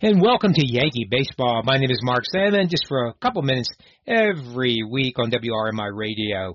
And welcome to Yankee Baseball. My name is Mark Salmon, just for a couple minutes every week on WRMI Radio.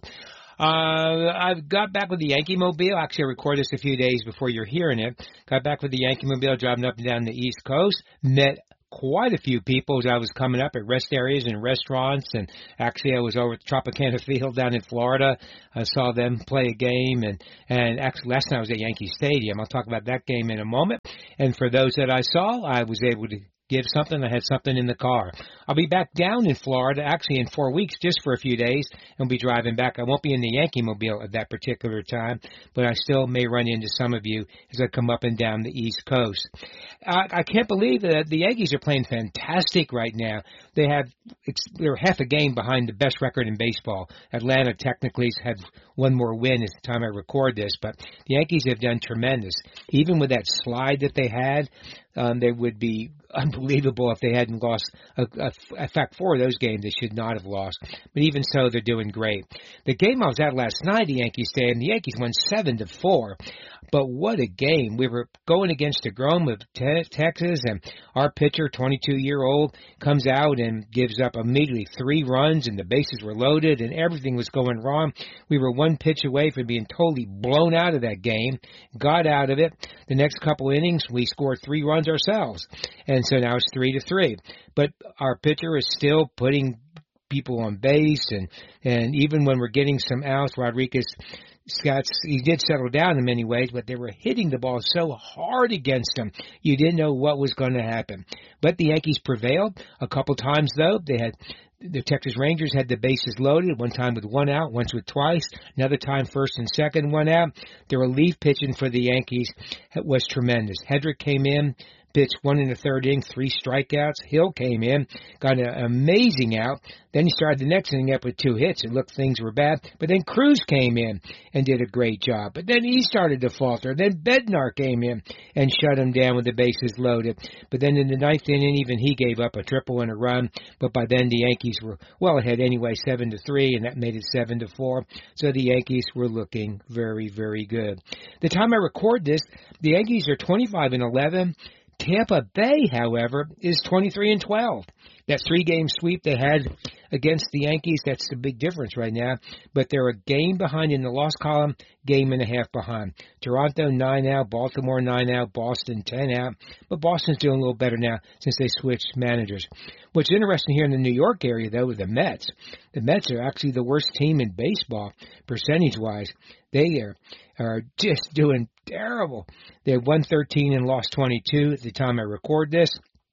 I've got back with the Yankee Mobile. Actually, I recorded this a few days before you're hearing it. Got back with the Yankee Mobile, driving up and down the East Coast. Met quite a few people as I was coming up at rest areas and restaurants. And actually, I was over at Tropicana Field down in Florida. I saw them play a game. And actually, last night I was at Yankee Stadium. I'll talk about that game in a moment. And for those that I saw, I was able to give something. I had something in the car. I'll be back down in Florida, actually in 4 weeks, just for a few days, and be driving back. I won't be in the Yankee Mobile at that particular time, but I still may run into some of you as I come up and down the East Coast. I can't believe that the Yankees are playing fantastic right now. They're half a game behind the best record in baseball. Atlanta technically has one more win at the time I record this, but the Yankees have done tremendous. Even with that slide that they had, they would be unbelievable if they hadn't lost. In fact, 4 of those games they should not have lost. But even so, they're doing great. The game I was at last night at Yankee Stadium, the Yankees won 7-4. But what a game. We were going against DeGrom of Texas, and our pitcher, 22-year-old, comes out and gives up immediately 3 runs, and the bases were loaded, and everything was going wrong. We were 1 pitch away from being totally blown out of that game, got out of it. The next couple innings, we scored 3 runs ourselves, and so now it's 3-3. But our pitcher is still putting people on base, and even when we're getting some outs, Rodriguez he did settle down in many ways, but they were hitting the ball so hard against him, you didn't know what was going to happen. But the Yankees prevailed a couple times, though. The Texas Rangers had the bases loaded, one time with 1 out, once with twice, another time first and second, 1 out. The relief pitching for the Yankees was tremendous. Hedrick came in, pitched 1 1/3 inning, 3 strikeouts. Hill came in, got an amazing out. Then he started the next inning up with 2 hits. It looked things were bad. But then Cruz came in and did a great job. But then he started to falter. Then Bednar came in and shut him down with the bases loaded. But then in the 9th inning, even he gave up a triple and a run. But by then the Yankees were well ahead anyway, 7-3, and that made it 7-4. So the Yankees were looking very, very good. The time I record this, the Yankees are 25-11. Tampa Bay, however, is 23-12. That 3-game sweep they had against the Yankees, that's the big difference right now. But they're a game behind in the loss column, game and a half behind. Toronto 9 out, Baltimore 9 out, Boston 10 out. But Boston's doing a little better now since they switched managers. What's interesting here in the New York area, though, is the Mets. The Mets are actually the worst team in baseball, percentage-wise. They are just doing terrible. They're 113 and lost 22 at the time I record this.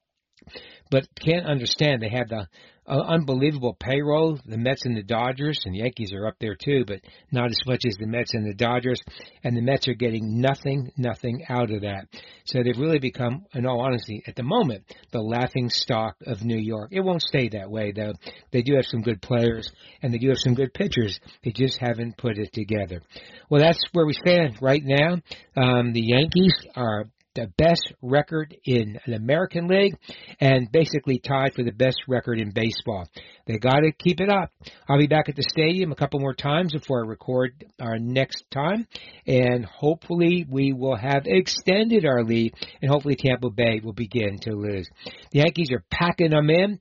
But can't understand. They have the unbelievable payroll, the Mets and the Dodgers, and the Yankees are up there too, but not as much as the Mets and the Dodgers. And the Mets are getting nothing out of that. So they've really become, in all honesty, at the moment, the laughing stock of New York. It won't stay that way, though. They do have some good players, and they do have some good pitchers. They just haven't put it together. Well, that's where we stand right now. The Yankees are the best record in the American League and basically tied for the best record in baseball. They got to keep it up. I'll be back at the stadium a couple more times before I record our next time, and hopefully we will have extended our lead, and hopefully Tampa Bay will begin to lose. The Yankees are packing them in.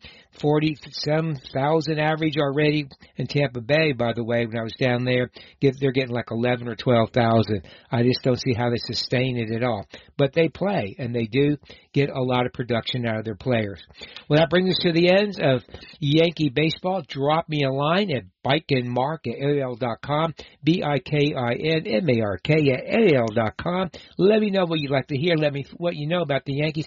40,000 average already in Tampa Bay, by the way, when I was down there. They're getting like 11 or 12,000. I just don't see how they sustain it at all. But they play, and they do get a lot of production out of their players. Well, that brings us to the end of Yankee Baseball. Drop me a line at bikinmark@AOL.com, BIKINMARK@AOL.com. Let me know what you'd like to hear. Let me what you know about the Yankees.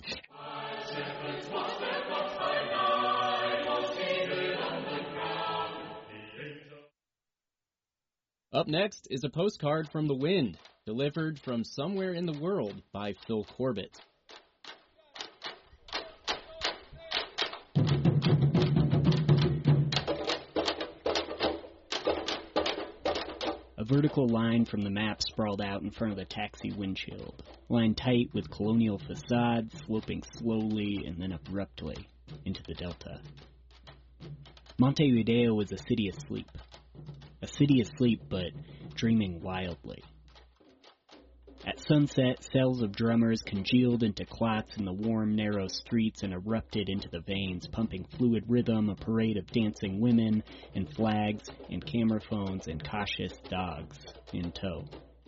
Up next is a postcard from the wind, delivered from somewhere in the world by Phil Corbett. A vertical line from the map sprawled out in front of the taxi windshield, lined tight with colonial facades sloping slowly and then abruptly into the delta. Montevideo was a city asleep. A city asleep, but dreaming wildly. At sunset, cells of drummers congealed into clots in the warm, narrow streets and erupted into the veins, pumping fluid rhythm, a parade of dancing women and flags and camera phones and cautious dogs in tow.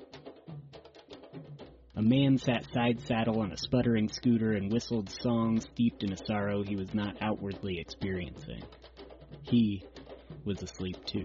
A man sat side saddle on a sputtering scooter and whistled songs steeped in a sorrow he was not outwardly experiencing. He was asleep too.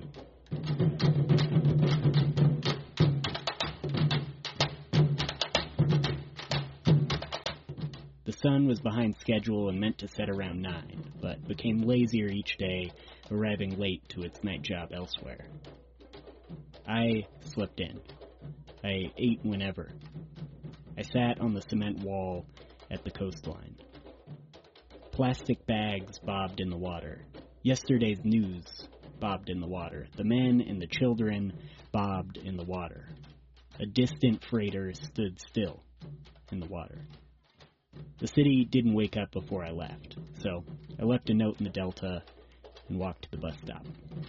The sun was behind schedule and meant to set around 9, but became lazier each day, arriving late to its night job elsewhere. I slept in. I ate whenever. I sat on the cement wall at the coastline. Plastic bags bobbed in the water. Yesterday's news bobbed in the water. The men and the children bobbed in the water. A distant freighter stood still in the water. The city didn't wake up before I left, so I left a note in the Delta and walked to the bus stop.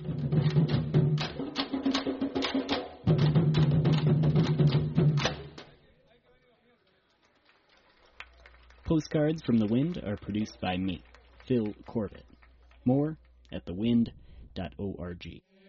Postcards from the Wind are produced by me, Phil Corbett. More at thewind.org.